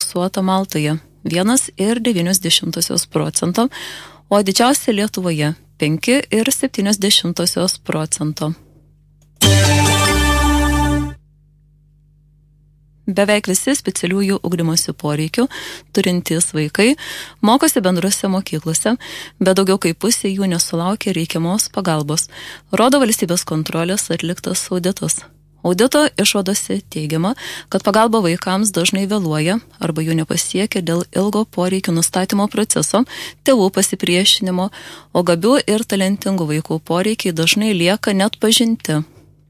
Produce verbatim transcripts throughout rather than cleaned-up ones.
užfiksuota Maltoje vienas ir devynios dešimtosios procento, o didžiausia Lietuvoje penki ir septynios dešimtosios procento. Beveik visi specialiųjų ugdymosi poreikių turintys vaikai mokosi bendrose mokyklose, bet daugiau kaip pusė jų nesulaukia reikiamos pagalbos, rodo valstybės kontrolės atliktas auditas. Audito išvadose teigiama, kad pagalba vaikams dažnai vėluoja arba jų nepasiekia dėl ilgo poreikių nustatymo proceso, tėvų pasipriešinimo, o gabių ir talentingų vaikų poreikiai dažnai lieka net pažinti.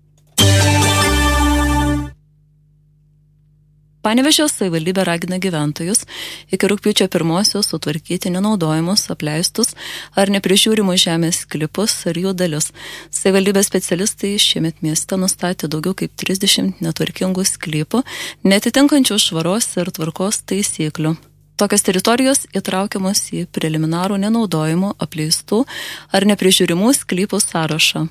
Panevėžio savivaldybė ragina gyventojus iki rugpjūčio pirmosios sutvarkyti nenaudojimus, apleistus ar neprižiūrimus žemės sklypus ar jų dalis. Savivaldybės specialistai šiemet mieste nustatė daugiau kaip trisdešimt netvarkingų sklypų, netitinkančių švaros ir tvarkos taisyklių. Tokios teritorijos įtraukiamos į preliminarų nenaudojimų, apleistų ar neprižiūrimų sklypų sąrašą.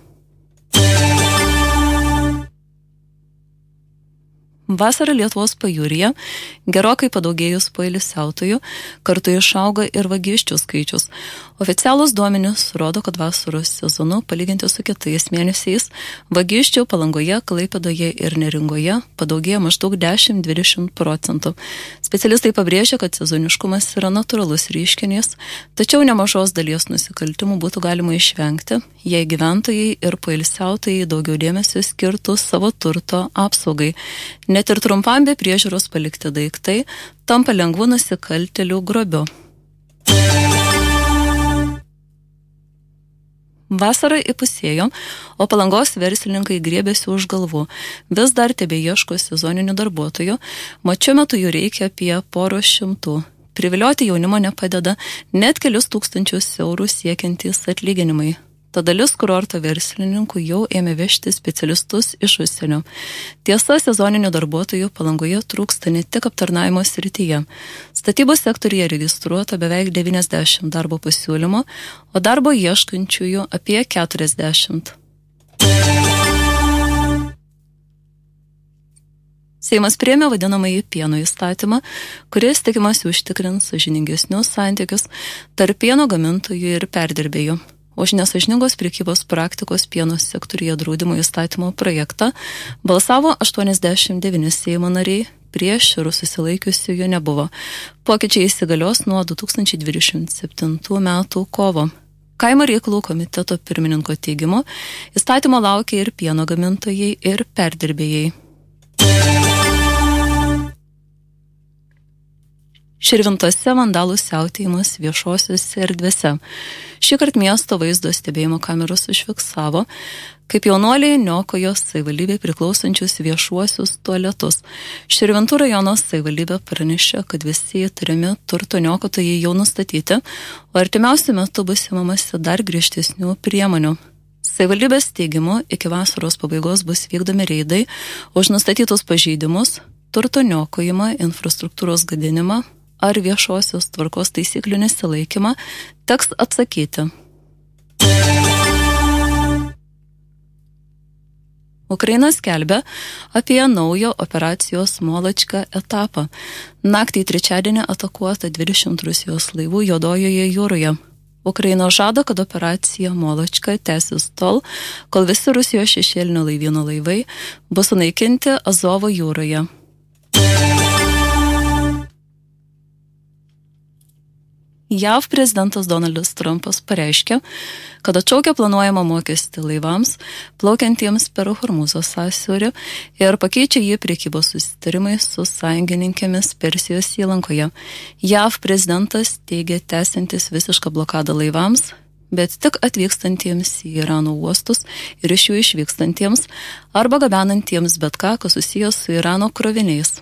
Vasarą Lietuvos pajūryje gerokai padaugėjus poilsiautojų, kartu išauga ir vagysčių skaičius. Oficialūs duomenys rodo, kad vasaros sezonu, palyginti su kitais mėnesiais, vagysčių Palangoje, Klaipėdoje ir Neringoje padaugėja maždaug dešimt iki dvidešimt procentų. Specialistai pabrėžia, kad sezoniškumas yra natūralus reiškinys, tačiau nemažos dalies nusikaltimų būtų galima išvengti, jei gyventojai ir poilsiautojai daugiau dėmesio skirtų savo turto apsaugai. Net ir trumpam be priežiūros palikti daiktai tampa lengvų nusikaltėlių grobiu. Vasara įpusėjo, o Palangos verslininkai griebėsi už galvų. Vis dar tebeieško sezoninių darbuotojų, mat šiuo metu jų reikia apie porą šimtų. Privilioti jaunimo nepadeda net kelius tūkstančius eurų siekiantys atlyginimai. Ta dalis kurorto verslininkų jau ėmė vežti specialistus iš užsienio. Tiesa, sezoninių darbuotojų Palangoje trūksta ne tik aptarnavimo srityje. Statybos sektoriuje registruota beveik devyniasdešimt darbo pasiūlymų, o darbo ieškančiųjų apie keturiasdešimt. Seimas priėmė vadinamąjį pieno įstatymą, kuris tikimasi užtikrins sąžiningesnius santykius tarp pieno gamintojų ir perdirbėjų. Už nesąžiningos prekybos praktikos pieno sektoriuje draudimo įstatymo projektą balsavo aštuoniasdešimt devyni Seimo nariai, prieš ir susilaikiusiųjų nebuvo. Pokyčiai įsigalios nuo du tūkstančiai dvidešimt septintų metų kovo. Kaimo reikalų komiteto pirmininko teigimu, įstatymo laukia ir pieno gamintojai, ir perdirbėjai. Širvintose vandalų siautėjimas viešosiuose erdvėse. Šįkart miesto vaizdo stebėjimo kameros užfiksavo, kaip jaunuoliai niokojo savivaldybei priklausančius viešuosius tualetus. Širvintų rajono savivaldybė pranešė, kad visi įtariami turto niokotojai jau nustatyti, o artimiausiu metu bus imamasi dar griežtesnių priemonių. Savivaldybės teigimu, iki vasaros pabaigos bus vykdomi reidai už nustatytus pažeidimus, turto niokojimą, infrastruktūros gadinimą ar viešosios tvarkos taisyklių nesilaikymą, teks atsakyti. Ukraina skelbia apie naujo operacijos Moločka etapą. Naktį trečiadienį atakuota dvidešimt Rusijos laivų Juodojoje jūroje. Ukraina žada, kad operacija Moločka tęsis tol, kol visi Rusijos šešėlinio laivyno laivai bus sunaikinti Azovo jūroje. J A V prezidentas Donaldas Trumpas pareiškė, kad atšaukia planuojamą mokestį laivams, plaukiantiems per Hormūzo sąsiaurį ir pakeičia jį prekybos susitarimais su sąjungininkėmis Persijos įlankoje. J A V prezidentas teigia tęsiantis visišką blokadą laivams, bet tik atvykstantiems į Irano uostus ir iš jų išvykstantiems arba gabenantiems bet ką, kas susijęs su Irano kroviniais.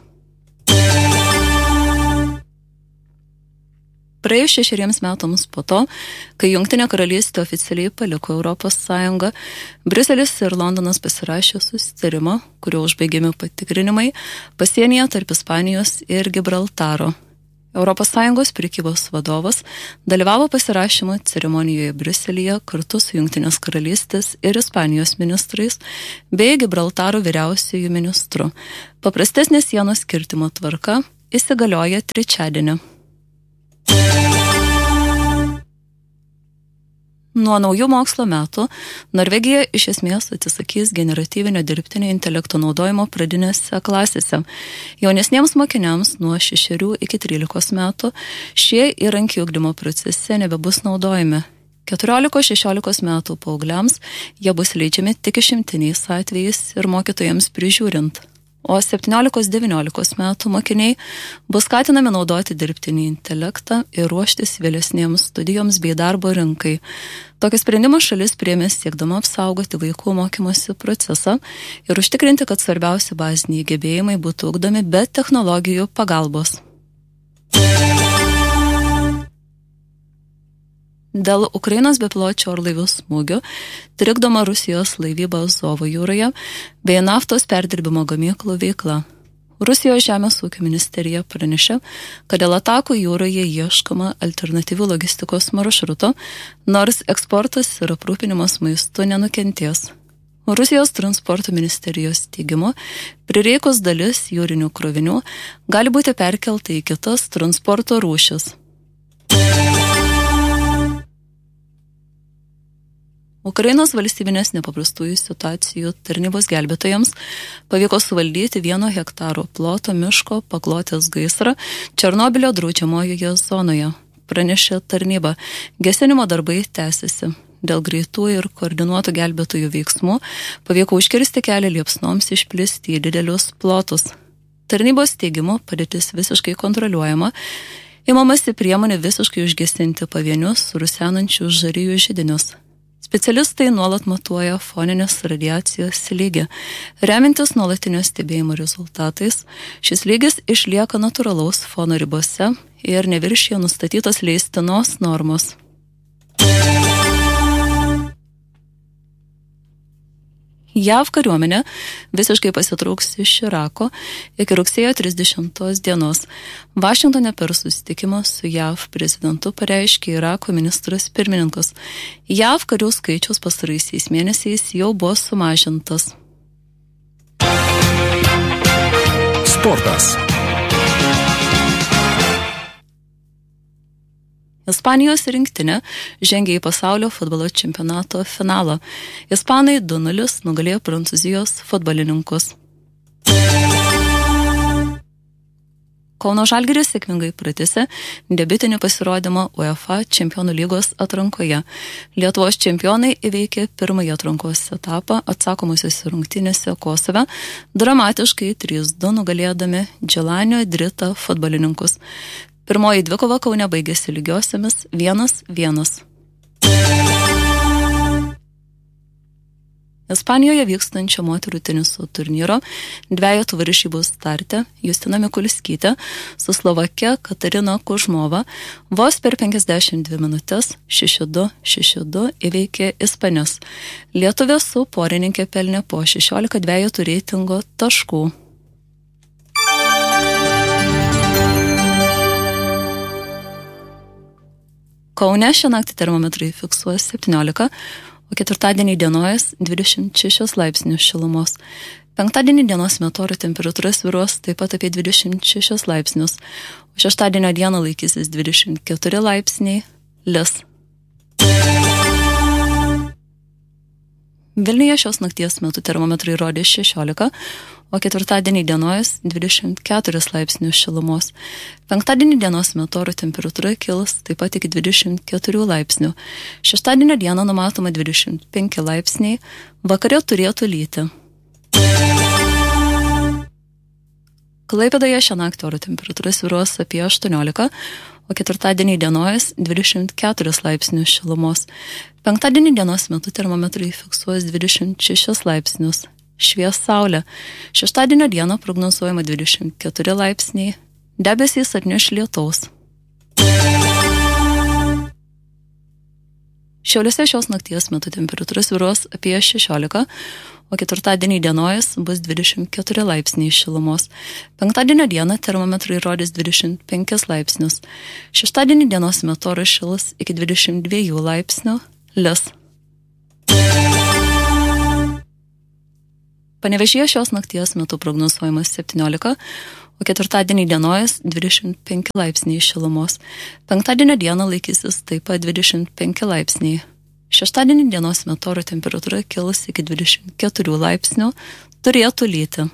Praėjus šešeriems metams po to, kai Jungtinė karalystė oficialiai paliko Europos Sąjungą, Briuselis ir Londonas pasirašė susitarimą, kurio užbaigiami patikrinimai pasienyje tarp Ispanijos ir Gibraltaro. Europos Sąjungos prekybos vadovas dalyvavo pasirašymo ceremonijoje Briuselyje kartu su Jungtinės karalystės ir Ispanijos ministrais bei Gibraltaro vyriausiųjų ministru. Paprastesnė sienos kirtimo tvarka įsigalioja trečiadienį. Nuo naujų mokslo metų Norvegija iš esmės atsisakys generatyvinio dirbtinio intelekto naudojimo pradinėse klasėse. Jaunesniems mokiniams nuo šešerių iki trylikos metų šie įrankiai ugdymo procese nebebus naudojami. keturiolikos šešiolikos metų paaugliams jie bus leidžiami tik išimtiniais atvejais ir mokytojams prižiūrint. O septyniolikos devyniolikos metų mokiniai bus skatinami naudoti dirbtinį intelektą ir ruoštis vėlesniems studijoms bei darbo rinkai. Tokį sprendimą šalis priėmė siekdama apsaugoti vaikų mokymosi procesą ir užtikrinti, kad svarbiausi baziniai gebėjimai būtų ugdomi be technologijų pagalbos. Dėl Ukrainos bepiločių orlaivių smūgių trikdoma Rusijos laivyba Azovo jūroje bei naftos perdirbimo gamyklų veikla. Rusijos žemės ūkio ministerija pranešė, kad dėl atakų jūroje ieškoma alternatyvių logistikos maršruto, nors eksportas ir aprūpinimas maistu nenukentės. Rusijos transporto ministerijos teigimu, prireikus dalis jūrinių krovinių gali būti perkelta į kitas transporto rūšis. Ukrainos valstybinės nepaprastųjų situacijų tarnybos gelbėtojams pavyko suvaldyti vieno hektaro ploto miško paklotės gaisrą Černobylio draudžiamojoje zonoje. Pranešė tarnyba, gesinimo darbai tęsiasi. Dėl greitų ir koordinuotų gelbėtojų veiksmų pavyko užkirsti kelią liepsnoms išplisti į didelius plotus. Tarnybos teigimu padėtis visiškai kontroliuojama, imamasi priemonė visiškai užgesinti pavienius rusenančius žarijų židinius. Specialistai nuolat matuoja foninės radiacijos lygį. Remintis nuolatinio stebėjimo rezultatais, šis lygis išlieka natūralaus fono ribose ir neviršija nustatytos leistinos normos. J A V kariuomenė visiškai pasitrauks iš Irako iki rugsėjo trisdešimtos dienos. Vašingtone per susitikimą su J A V prezidentu pareiškė Irako ministras pirmininkas. J A V karių skaičius pastaraisiais mėnesiais jau buvo sumažintas. Sportas. Ispanijos rinktinė žengė į pasaulio futbolo čempionato finalą. Ispanai du nulis nugalėjo Prancūzijos futbolininkus. Kauno Žalgiris sėkmingai pratęsė debiutinį pasirodymą UEFA Čempionų lygos atrankoje. Lietuvos čempionai įveikė pirmąjį atrankos etapą atsakomosiose rungtynėse Kosove, dramatiškai trys du nugalėdami Dželanio Drita futbolininkus. Pirmoji dvikova Kaune baigėsi lygiosiamis vienas vienas. Ispanijoje vykstančio moterų teniso turnyro dvejetų varžybų starte Justina Mikulskytė su Slovake Katarina Kužmova vos per penkiasdešimt dvi minutės šeši du šeši du įveikė ispanes. Lietuvė su porininkė pelnė po šešiolika dvejetų reitingo taškų. Kaune šią naktį termometrai fiksuos septyniolika, o ketvirtadienį dienojas dvidešimt šeši laipsnius šilumos. Penktadienį dienos metu oro temperatūra svyruos taip pat apie dvidešimt šešis laipsnius, o šeštadienio dieną laikysis dvidešimt keturi laipsniai, lis. Vilniuje šios nakties metu termometrai rodė šešiolika, o ketvirtadienį dienojas dvidešimt keturis laipsnius šilumos. Penktadienį dienos metu oro temperatūra kils taip pat iki dvidešimt keturių laipsnių. Šeštadienio dieną numatoma dvidešimt penki laipsniai, vakare turėtų lyti. Klaipėdoje šią naktį oro temperatūra svyruos apie aštuoniolika, o ketvirtadienį dienojas dvidešimt keturis laipsnius šilumos. Penktadienį dienos metu termometrai fiksuos dvidešimt šešis laipsnius. Švies saulė. Šeštadienio dieną prognozuojama dvidešimt keturi laipsniai. Debesys atneš lietaus. Šiauliuose šios nakties metu temperatūra svyruos apie šešiolika, o ketvirtadienį dienojas bus dvidešimt keturi laipsniai šilumos. Penktadienio dieną termometrai rodys dvidešimt penkis laipsnius. Šeštadienį dienos metu oras šils iki dvidešimt dviejų laipsnių, lis. Panevėžyje šios nakties metu prognozuojamas septyniolika, o ketvirtadienį dienojas dvidešimt penki laipsniai šilumos. Penktadienio dieną laikysis taip pat dvidešimt penki laipsniai. Šeštadienį dienos metu oro temperatūra kils iki dvidešimt keturių laipsnių, turėtų lyti.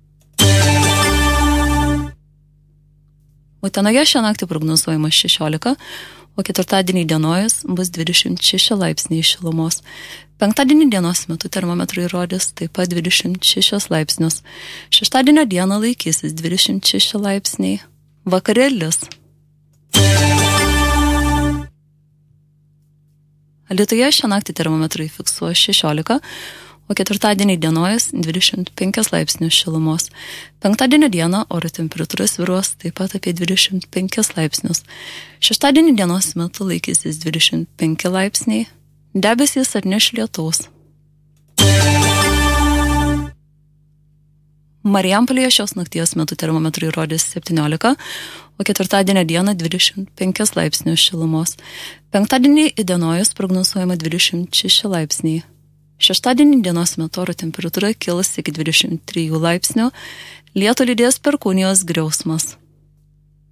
Utenoje šią naktį prognozuojama šešiolika, o ketvirtadienį dienojas bus dvidešimt šeši laipsniai šilumos. Penktadienį dienos metu termometrai rodys taip pat dvidešimt šešis laipsnius. Šeštadienio dieną laikysis dvidešimt šeši laipsniai. Vakare lis. Alytuje šią naktį termometrai fiksuoja šešiolika, o ketvirtadienį dienojas dvidešimt penki laipsnius šilumos. Penktadienio dieną oro temperatūra svyruos taip pat apie dvidešimt penki laipsnius. Šeštadienį dienos metu laikysis dvidešimt penki laipsniai. Debesys atneš lietaus. Marijampolėje šios nakties metu termometrai rodys septyniolika, o ketvirtadienio dieną dvidešimt penki laipsnius šilumos. Penktadienį įdienojus prognozuojama dvidešimt šeši laipsniai. Šeštadienį dienos metu oro temperatūra kils iki dvidešimt trijų laipsnių, lietų lydės perkūnijos griausmas.